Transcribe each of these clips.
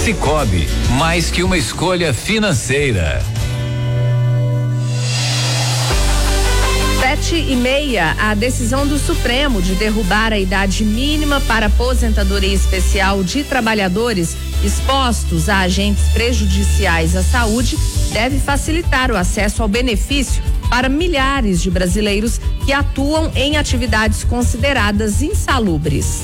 Sicoob, mais que uma escolha financeira. 7:30, a decisão do Supremo de derrubar a idade mínima para aposentadoria especial de trabalhadores expostos a agentes prejudiciais à saúde deve facilitar o acesso ao benefício para milhares de brasileiros que atuam em atividades consideradas insalubres.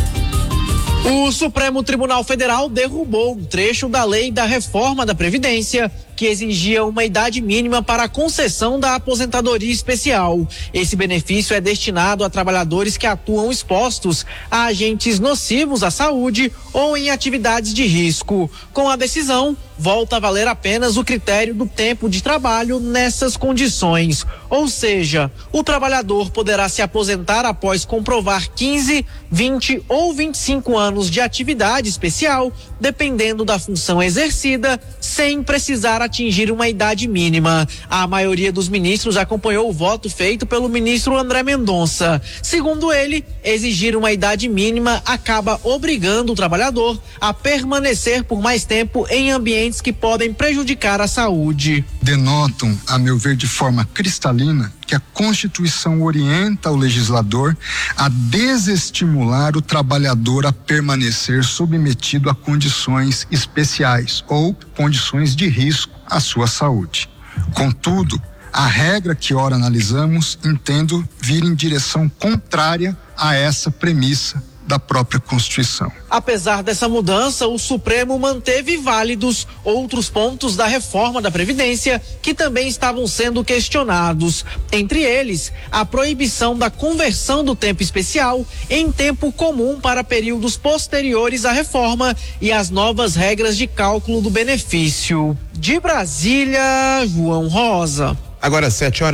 O Supremo Tribunal Federal derrubou um trecho da lei da reforma da Previdência que exigia uma idade mínima para a concessão da aposentadoria especial. Esse benefício é destinado a trabalhadores que atuam expostos a agentes nocivos à saúde ou em atividades de risco. Com a decisão, volta a valer apenas o critério do tempo de trabalho nessas condições. Ou seja, o trabalhador poderá se aposentar após comprovar 15, 20 ou 25 anos de atividade especial, dependendo da função exercida, sem precisar atingir uma idade mínima. A maioria dos ministros acompanhou o voto feito pelo ministro André Mendonça. Segundo ele, exigir uma idade mínima acaba obrigando o trabalhador a permanecer por mais tempo em ambientes que podem prejudicar a saúde. Denotam, a meu ver, de forma cristalina, que a Constituição orienta o legislador a desestimular o trabalhador a permanecer submetido a condições especiais ou condições de risco à sua saúde. Contudo, a regra que ora analisamos entendo vir em direção contrária a essa premissa da própria Constituição. Apesar dessa mudança, o Supremo manteve válidos outros pontos da reforma da Previdência que também estavam sendo questionados. Entre eles, a proibição da conversão do tempo especial em tempo comum para períodos posteriores à reforma e as novas regras de cálculo do benefício. De Brasília, João Rosa. Agora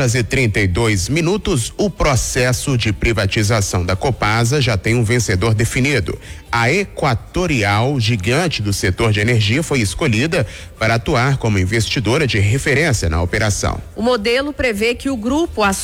7:32. O processo de privatização da Copasa já tem um vencedor definido. A Equatorial, gigante do setor de energia, foi escolhida para atuar como investidora de referência na operação. O modelo prevê que o grupo